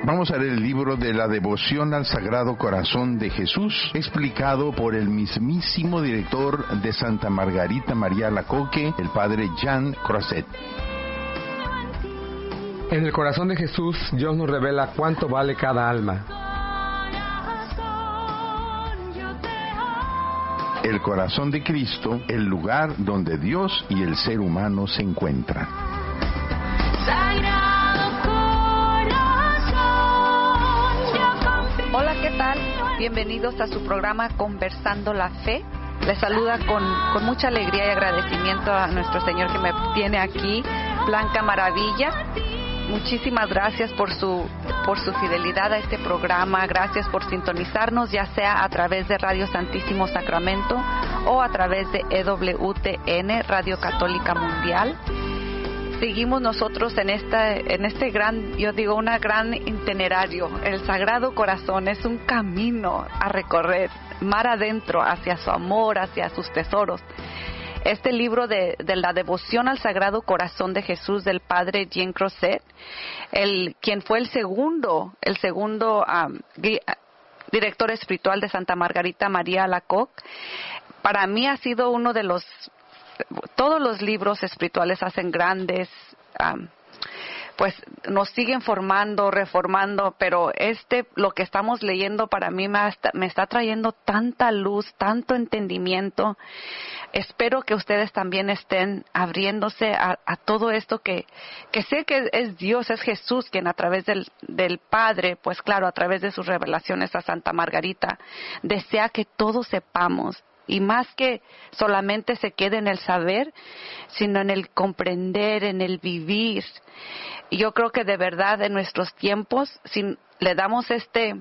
Vamos a leer el libro de la devoción al Sagrado Corazón de Jesús, explicado por el mismísimo director de Santa Margarita María Alacoque, el padre Jean Croiset. En el corazón de Jesús, Dios nos revela cuánto vale cada alma. El corazón de Cristo, el lugar donde Dios y el ser humano se encuentran. Hola, ¿qué tal? Bienvenidos a su programa Conversando la Fe. Les saluda con mucha alegría y agradecimiento a nuestro Señor que me tiene aquí, Blanca Maravilla. Muchísimas gracias por su fidelidad a este programa. Gracias por sintonizarnos, ya sea a través de Radio Santísimo Sacramento o a través de EWTN, Radio Católica Mundial. Seguimos nosotros en este gran, yo digo, una gran itinerario. El Sagrado Corazón es un camino a recorrer, mar adentro, hacia su amor, hacia sus tesoros. Este libro de la devoción al Sagrado Corazón de Jesús del padre Jean Croiset, quien fue el segundo director espiritual de Santa Margarita María Alacoque, para mí ha sido uno de todos los libros espirituales hacen grandes, pues nos siguen formando, reformando, pero lo que estamos leyendo para mí me está trayendo tanta luz, tanto entendimiento. Espero que ustedes también estén abriéndose a todo esto que sé que es Dios, es Jesús quien a través del Padre, pues claro, a través de sus revelaciones a Santa Margarita, desea que todos sepamos. Y más que solamente se quede en el saber, sino en el comprender, en el vivir. Y yo creo que de verdad en nuestros tiempos, si le damos este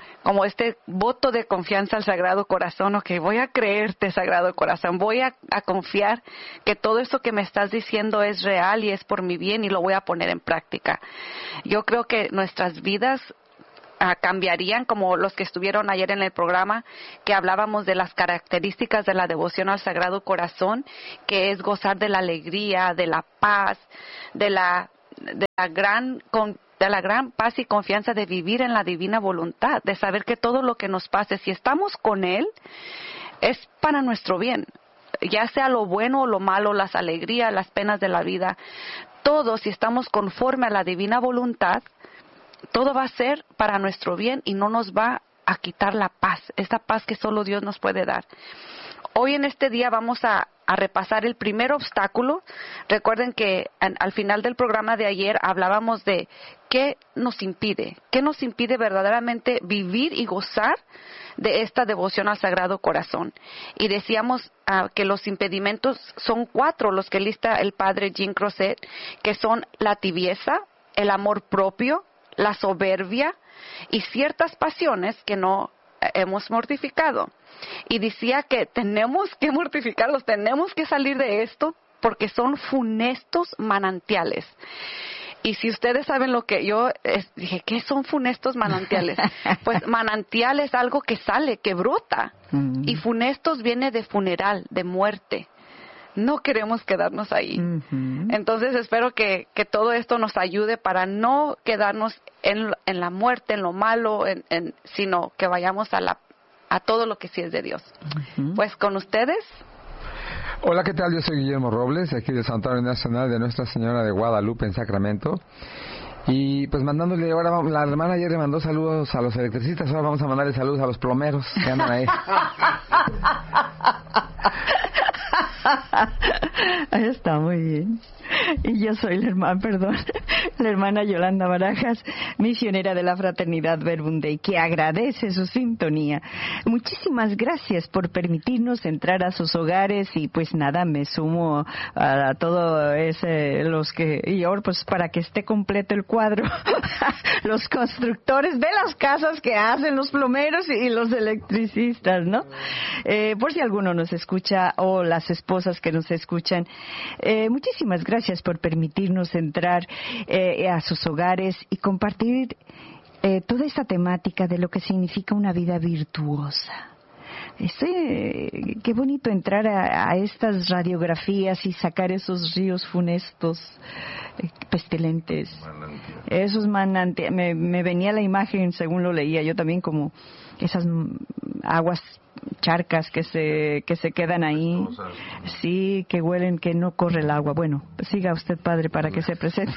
voto de confianza al Sagrado Corazón, ok, voy a creerte, Sagrado Corazón, voy a confiar que todo eso que me estás diciendo es real y es por mi bien y lo voy a poner en práctica. Yo creo que nuestras vidas cambiarían, como los que estuvieron ayer en el programa, que hablábamos de las características de la devoción al Sagrado Corazón, que es gozar de la alegría, de la paz, de la gran paz y confianza de vivir en la divina voluntad, de saber que todo lo que nos pase, si estamos con Él, es para nuestro bien, ya sea lo bueno o lo malo, las alegrías, las penas de la vida, todo, si estamos conforme a la divina voluntad, todo va a ser para nuestro bien y no nos va a quitar la paz, esa paz que solo Dios nos puede dar. Hoy en este día vamos a repasar el primer obstáculo. Recuerden que al final del programa de ayer hablábamos de qué nos impide verdaderamente vivir y gozar de esta devoción al Sagrado Corazón. Y decíamos que los impedimentos son 4 los que lista el padre Jean Croiset, que son la tibieza, el amor propio, la soberbia y ciertas pasiones que no hemos mortificado. Y decía que tenemos que mortificarlos, tenemos que salir de esto porque son funestos manantiales. Y si ustedes saben lo que yo dije, ¿qué son funestos manantiales? Pues manantial es algo que sale, que brota. Y funestos viene de funeral, de muerte. No queremos quedarnos ahí. Entonces espero que todo esto nos ayude para no quedarnos en la muerte, en lo malo, sino que vayamos a todo lo que sí es de Dios. Pues con ustedes. Hola, ¿qué tal? Yo soy Guillermo Robles, aquí del Santuario Nacional de Nuestra Señora de Guadalupe en Sacramento. Y pues mandándole, ahora la hermana ayer le mandó saludos a los electricistas, ahora vamos a mandarle saludos a los plomeros que andan ahí. Está muy bien. Y yo soy la hermana Yolanda Barajas, misionera de la Fraternidad Verbum Dei, que agradece su sintonía. Muchísimas gracias por permitirnos entrar a sus hogares y pues nada, me sumo a todo los que, y ahora pues para que esté completo el cuadro, los constructores de las casas que hacen los plomeros y los electricistas, ¿no? Por si alguno nos escucha o las esposas que nos escuchan, muchísimas gracias por permitirnos entrar a sus hogares y compartir toda esta temática de lo que significa una vida virtuosa, Qué bonito entrar a estas radiografías y sacar esos ríos funestos, pestilentes. Esos manantiales. Me venía la imagen, según lo leía yo también, como esas aguas charcas que se quedan ahí. Sí, que huelen, que no corre el agua. Bueno, siga usted, padre, para que se presente.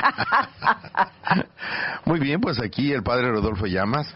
Muy bien, pues aquí el padre Rodolfo Llamas,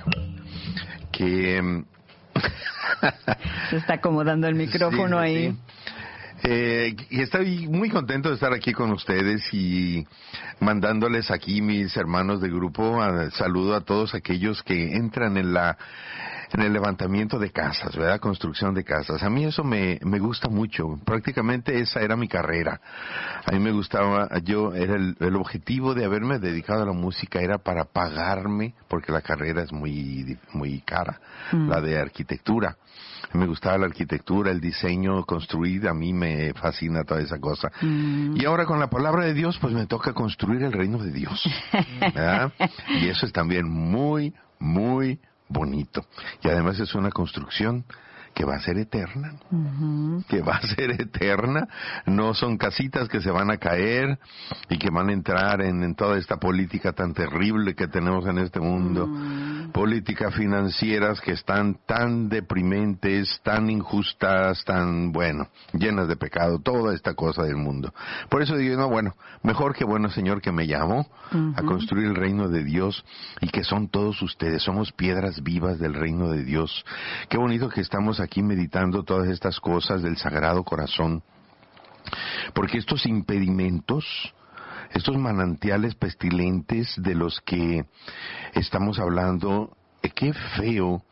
que se está acomodando el micrófono ahí. Y estoy muy contento de estar aquí con ustedes y mandándoles aquí, mis hermanos de grupo, saludo a todos aquellos que entran en el levantamiento de casas, ¿verdad? Construcción de casas. A mí eso me gusta mucho. Prácticamente esa era mi carrera. A mí me gustaba, el objetivo de haberme dedicado a la música era para pagarme, porque la carrera es muy, muy cara, la de arquitectura. Me gustaba la arquitectura, el diseño, construir, a mí me fascina toda esa cosa. Y ahora con la palabra de Dios, pues me toca construir el reino de Dios, ¿verdad? Y eso es también muy, muy bonito. Y además es una construcción que va a ser eterna, que va a ser eterna. No son casitas que se van a caer y que van a entrar en toda esta política tan terrible que tenemos en este mundo. Políticas financieras que están tan deprimentes, tan injustas, tan, llenas de pecado, toda esta cosa del mundo. Por eso digo, mejor que bueno Señor que me llamó a construir el reino de Dios, y que son todos ustedes, somos piedras vivas del reino de Dios. Qué bonito que estamos aquí meditando todas estas cosas del Sagrado Corazón, porque estos impedimentos, estos manantiales pestilentes de los que estamos hablando, qué feo.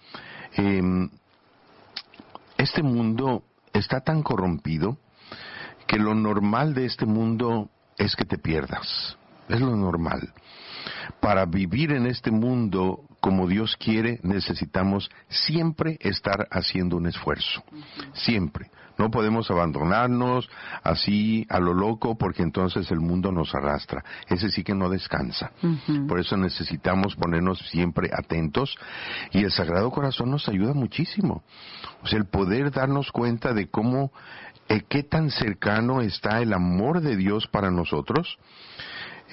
Este mundo está tan corrompido que lo normal de este mundo es que te pierdas. Es lo normal. Para vivir en este mundo como Dios quiere, necesitamos siempre estar haciendo un esfuerzo. Siempre. No podemos abandonarnos así a lo loco, porque entonces el mundo nos arrastra. Ese sí que no descansa. Por eso necesitamos ponernos siempre atentos, y el Sagrado Corazón nos ayuda muchísimo. O sea, el poder darnos cuenta de cómo, qué tan cercano está el amor de Dios para nosotros,